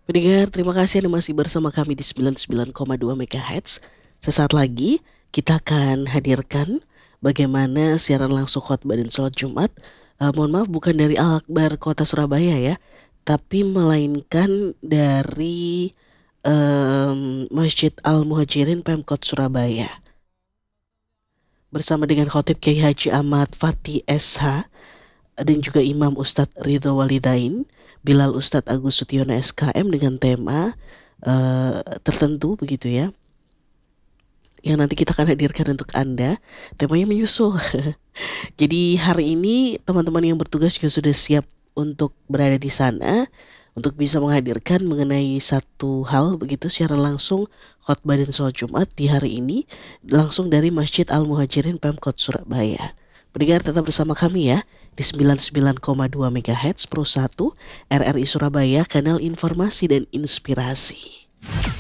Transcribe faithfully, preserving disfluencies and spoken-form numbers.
Pendengar, terima kasih Anda masih bersama kami di sembilan puluh sembilan koma dua megahertz. Sesaat lagi kita akan hadirkan bagaimana siaran langsung khotbah dan sholat Jumat. Eh, mohon maaf, bukan dari Al-Akbar Kota Surabaya ya, tapi melainkan dari em, Masjid Al-Muhajirin Pemkot Surabaya. Bersama dengan Khotib Kiai Haji Ahmad Fatih S H dan juga Imam Ustadz Ridho Walidain, Bilal Ustadz Agus Sutiono S K M dengan tema eh, tertentu begitu ya, yang nanti kita akan hadirkan untuk Anda. Temanya menyusul. Jadi hari ini teman-teman yang bertugas juga sudah siap untuk berada di sana untuk bisa menghadirkan mengenai satu hal begitu siaran langsung khotbah dan sholat Jumat di hari ini langsung dari Masjid Al-Muhajirin Pemkot Surabaya. Pendengar, tetap bersama kami ya di sembilan puluh sembilan koma dua megahertz Pro satu R R I Surabaya, kanal informasi dan inspirasi.